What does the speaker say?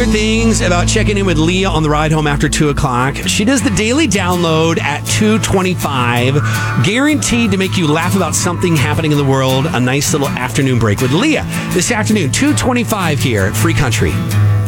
things about checking in with Leah on the ride home after 2 o'clock. She does the daily download at 2:25, guaranteed to make you laugh about something happening in the world. A nice little afternoon break with Leah this afternoon, 2:25 here at Free Country.